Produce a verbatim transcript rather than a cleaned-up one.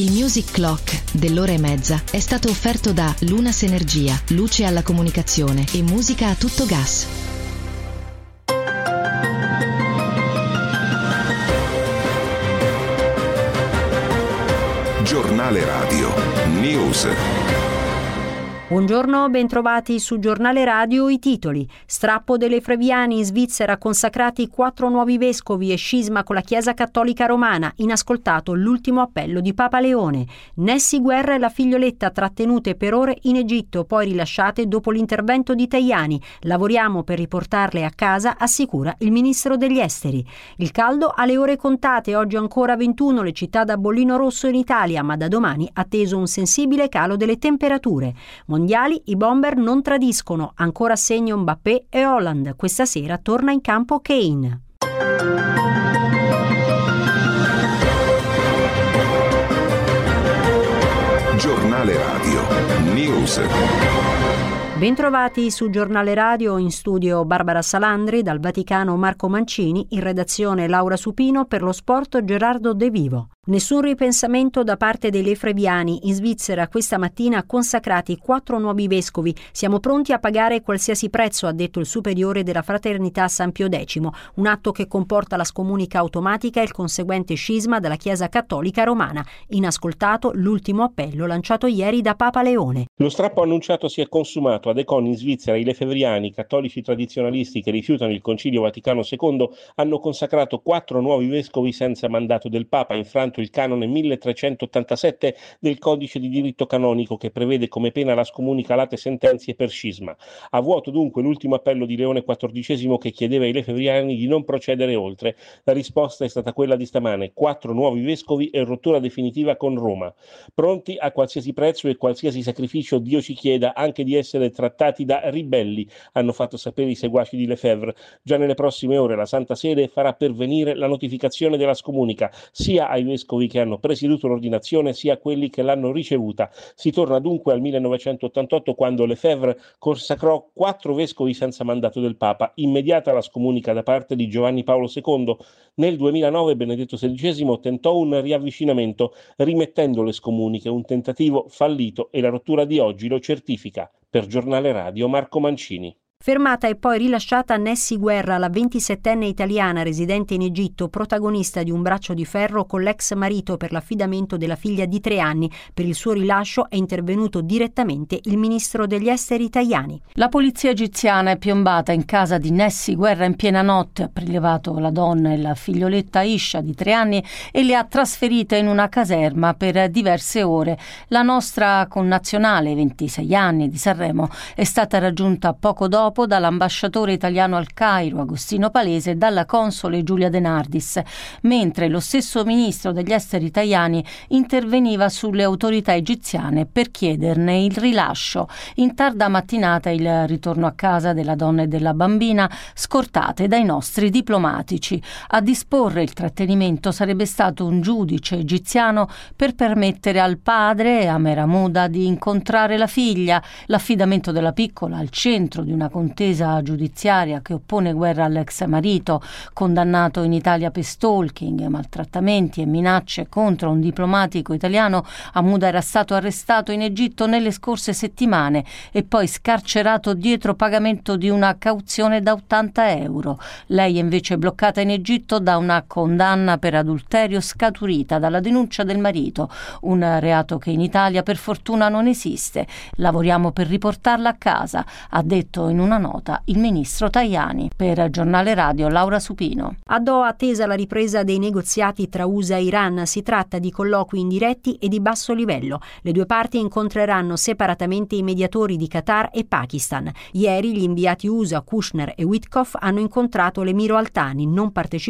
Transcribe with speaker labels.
Speaker 1: Il Music Clock dell'ora e mezza è stato offerto da Lunas Energia, luce alla comunicazione e musica a tutto gas.
Speaker 2: Giornale Radio News.
Speaker 3: Buongiorno, bentrovati su Giornale Radio. I titoli: strappo delle Freviani in Svizzera, consacrati quattro nuovi vescovi e scisma con la Chiesa Cattolica Romana, inascoltato l'ultimo appello di Papa Leone. Nessi Guerra e la figlioletta trattenute per ore in Egitto, poi rilasciate dopo l'intervento di Tajani. Lavoriamo per riportarle a casa, assicura il ministro degli esteri. Il caldo alle ore contate, oggi ancora ventuno le città da bollino rosso in Italia, ma da domani atteso un sensibile calo delle temperature. Mondiali, i bomber non tradiscono, ancora segno Mbappé e Haaland. Questa sera torna in campo Kane.
Speaker 2: Giornale Radio News.
Speaker 3: Bentrovati su Giornale Radio, in studio Barbara Salandri, dal Vaticano Marco Mancini, in redazione Laura Supino, per lo sport Gerardo De Vivo. Nessun ripensamento da parte dei Lefebvriani. In Svizzera questa mattina consacrati quattro nuovi vescovi. Siamo pronti a pagare qualsiasi prezzo, ha detto il superiore della Fraternità San Pio X, un atto che comporta la scomunica automatica e il conseguente scisma dalla Chiesa Cattolica Romana. Inascoltato l'ultimo appello lanciato ieri da Papa Leone.
Speaker 4: Lo strappo annunciato si è consumato. Ad Econ in Svizzera i Lefebvriani, cattolici tradizionalisti che rifiutano il Concilio Vaticano secondo, hanno consacrato quattro nuovi vescovi senza mandato del Papa, infranto il canone milletrecentottantasette del Codice di diritto canonico, che prevede come pena la scomunica late sentenze per scisma. A vuoto dunque l'ultimo appello di Leone quattordicesimo, che chiedeva ai Lefebvriani di non procedere oltre. La risposta è stata quella di stamane: quattro nuovi vescovi e rottura definitiva con Roma. Pronti a qualsiasi prezzo e qualsiasi sacrificio Dio ci chieda, anche di essere trattati da ribelli, hanno fatto sapere i seguaci di Lefebvre. Già nelle prossime ore la Santa Sede farà pervenire la notificazione della scomunica sia ai vescovi che hanno presieduto l'ordinazione sia a quelli che l'hanno ricevuta. Si torna dunque al millenovecentottantotto, quando Lefebvre consacrò quattro vescovi senza mandato del Papa. Immediata la scomunica da parte di Giovanni Paolo secondo. Nel duemilanove Benedetto sedicesimo tentò un riavvicinamento rimettendo le scomuniche, un tentativo fallito, e la rottura di oggi lo certifica. Per Giornale Radio Marco Mancini.
Speaker 3: Fermata e poi rilasciata Nessi Guerra, la ventisettenne italiana residente in Egitto, protagonista di un braccio di ferro con l'ex marito per l'affidamento della figlia di tre anni. Per il suo rilascio è intervenuto direttamente il ministro degli esteri Tajani.
Speaker 5: La polizia egiziana è piombata in casa di Nessi Guerra in piena notte, ha prelevato la donna e la figlioletta Aisha di tre anni e le ha trasferite in una caserma per diverse ore. La nostra connazionale, ventisei anni, di Sanremo, è stata raggiunta poco dopo dall'ambasciatore italiano al Cairo Agostino Palese e dalla console Giulia De Nardis, mentre lo stesso ministro degli esteri Tajani interveniva sulle autorità egiziane per chiederne il rilascio. In tarda mattinata il ritorno a casa della donna e della bambina, scortate dai nostri diplomatici. A disporre il trattenimento sarebbe stato un giudice egiziano per permettere al padre, Amer Hamouda, di incontrare la figlia. L'affidamento della piccola al centro di una contesa giudiziaria che oppone Guerra all'ex marito, condannato in Italia per stalking, maltrattamenti e minacce contro un diplomatico italiano. Hamouda era stato arrestato in Egitto nelle scorse settimane e poi scarcerato dietro pagamento di una cauzione da ottanta euro. Lei è invece bloccata in Egitto da una condanna per adulterio scaturita dalla denuncia del marito, un reato che in Italia per fortuna non esiste. Lavoriamo per riportarla a casa, ha detto in una nota il ministro Tajani. Per Giornale Radio Laura Supino.
Speaker 3: A Doha attesa la ripresa dei negoziati tra U S A e Iran. Si tratta di colloqui indiretti e di basso livello. Le due parti incontreranno separatamente i mediatori di Qatar e Pakistan. Ieri gli inviati U S A Kushner e Witkoff hanno incontrato l'emiro Al Thani, non partecipato